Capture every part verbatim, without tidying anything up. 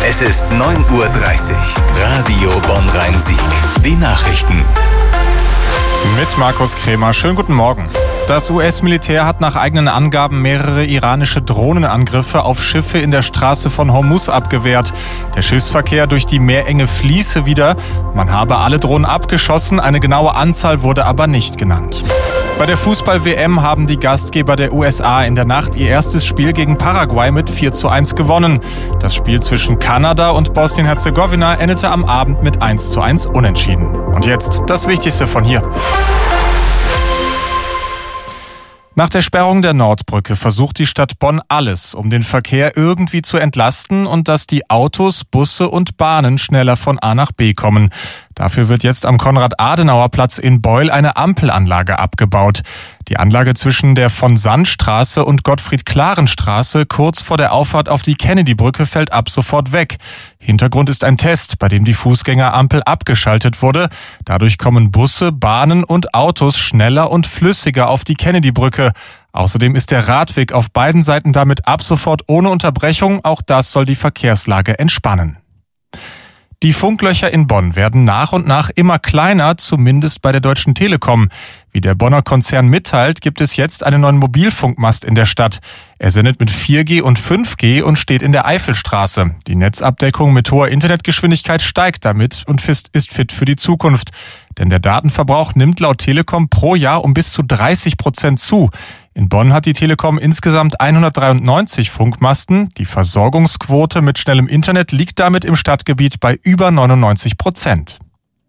Es ist neun Uhr dreißig. Radio Bonn-Rhein-Sieg. Die Nachrichten. Mit Markus Krämer. Schönen guten Morgen. Das U S-Militär hat nach eigenen Angaben mehrere iranische Drohnenangriffe auf Schiffe in der Straße von Hormuz abgewehrt. Der Schiffsverkehr durch die Meerenge fließe wieder. Man habe alle Drohnen abgeschossen, eine genaue Anzahl wurde aber nicht genannt. Bei der Fußball-W M haben die Gastgeber der U S A in der Nacht ihr erstes Spiel gegen Paraguay mit vier zu eins gewonnen. Das Spiel zwischen Kanada und Bosnien-Herzegowina endete am Abend mit eins zu eins unentschieden. Und jetzt das Wichtigste von hier. Nach der Sperrung der Nordbrücke versucht die Stadt Bonn alles, um den Verkehr irgendwie zu entlasten und dass die Autos, Busse und Bahnen schneller von A nach B kommen. Dafür wird jetzt am Konrad-Adenauer-Platz in Beul eine Ampelanlage abgebaut. Die Anlage zwischen der Von-Sand-Straße und Gottfried-Klaren-Straße kurz vor der Auffahrt auf die Kennedy-Brücke fällt ab sofort weg. Hintergrund ist ein Test, bei dem die Fußgängerampel abgeschaltet wurde. Dadurch kommen Busse, Bahnen und Autos schneller und flüssiger auf die Kennedy-Brücke. Außerdem ist der Radweg auf beiden Seiten damit ab sofort ohne Unterbrechung. Auch das soll die Verkehrslage entspannen. Die Funklöcher in Bonn werden nach und nach immer kleiner, zumindest bei der Deutschen Telekom. Wie der Bonner Konzern mitteilt, gibt es jetzt einen neuen Mobilfunkmast in der Stadt. Er sendet mit vier G und fünf G und steht in der Eifelstraße. Die Netzabdeckung mit hoher Internetgeschwindigkeit steigt damit und ist fit für die Zukunft. Denn der Datenverbrauch nimmt laut Telekom pro Jahr um bis zu dreißig Prozent zu. In Bonn hat die Telekom insgesamt hundertdreiundneunzig Funkmasten. Die Versorgungsquote mit schnellem Internet liegt damit im Stadtgebiet bei über neunundneunzig Prozent.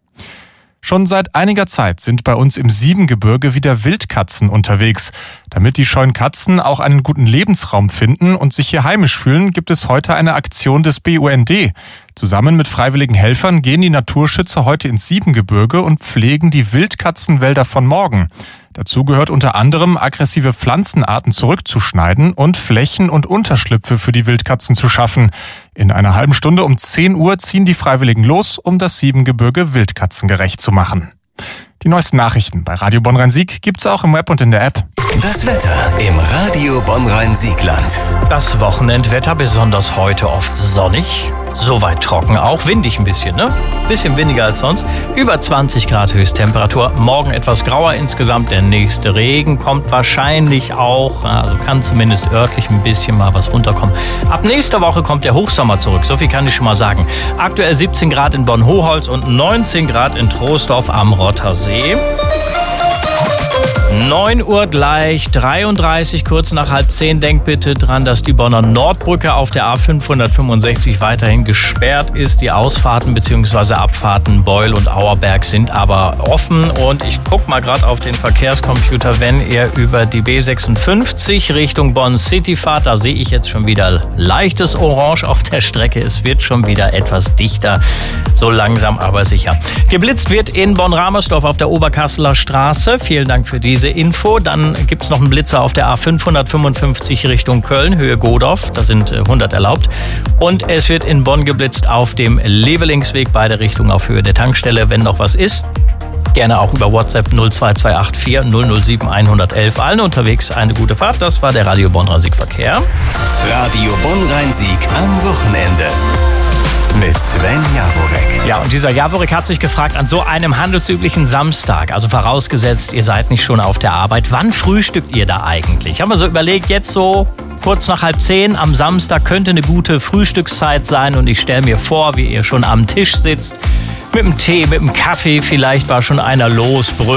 Schon seit einiger Zeit sind bei uns im Siebengebirge wieder Wildkatzen unterwegs. Damit die scheuen Katzen auch einen guten Lebensraum finden und sich hier heimisch fühlen, gibt es heute eine Aktion des B U N D. Zusammen mit freiwilligen Helfern gehen die Naturschützer heute ins Siebengebirge und pflegen die Wildkatzenwälder von morgen. Dazu gehört unter anderem, aggressive Pflanzenarten zurückzuschneiden und Flächen und Unterschlüpfe für die Wildkatzen zu schaffen. In einer halben Stunde um zehn Uhr ziehen die Freiwilligen los, um das Siebengebirge wildkatzengerecht zu machen. Die neuesten Nachrichten bei Radio Bonn-Rhein-Sieg gibt's auch im Web und in der App. Das Wetter im Radio Bonn-Rhein-Siegland. Das Wochenendwetter, besonders heute oft sonnig. Soweit trocken auch, windig ein bisschen, ne? Bisschen windiger als sonst. Über zwanzig Grad Höchsttemperatur. Morgen etwas grauer insgesamt. Der nächste Regen kommt wahrscheinlich auch. Also kann zumindest örtlich ein bisschen mal was runterkommen. Ab nächster Woche kommt der Hochsommer zurück. So viel kann ich schon mal sagen. Aktuell siebzehn Grad in Bonn-Hoholz und neunzehn Grad in Troisdorf am Rottersee. neun Uhr gleich, dreiunddreißig, kurz nach halb zehn. Denkt bitte dran, dass die Bonner Nordbrücke auf der A fünfhundertfünfundsechzig weiterhin gesperrt ist. Die Ausfahrten bzw. Abfahrten Beul und Auerberg sind aber offen. Und ich gucke mal gerade auf den Verkehrscomputer, wenn ihr über die B sechsundfünfzig Richtung Bonn City fahrt. Da sehe ich jetzt schon wieder leichtes Orange auf der Strecke. Es wird schon wieder etwas dichter, so langsam aber sicher. Geblitzt wird in Bonn-Ramersdorf auf der Oberkasseler Straße. Vielen Dank für diese Info. Dann gibt es noch einen Blitzer auf der A fünfhundertfünfundfünfzig Richtung Köln, Höhe Godorf. Da sind hundert erlaubt. Und es wird in Bonn geblitzt auf dem Levelingsweg, beide Richtungen auf Höhe der Tankstelle. Wenn noch was ist, gerne auch über WhatsApp null zwei zwei acht vier null null sieben eins eins eins. Allen unterwegs eine gute Fahrt. Das war der Radio Bonn-Rhein-Sieg Verkehr. Radio Bonn-Rhein-Sieg am Wochenende. Mit Sven Jaworek. Ja, und dieser Jaworek hat sich gefragt, an so einem handelsüblichen Samstag, also vorausgesetzt, ihr seid nicht schon auf der Arbeit, wann frühstückt ihr da eigentlich? Ich habe mir so überlegt, jetzt so kurz nach halb zehn am Samstag könnte eine gute Frühstückszeit sein und ich stelle mir vor, wie ihr schon am Tisch sitzt, mit dem Tee, mit dem Kaffee, vielleicht war schon einer los, Brötchen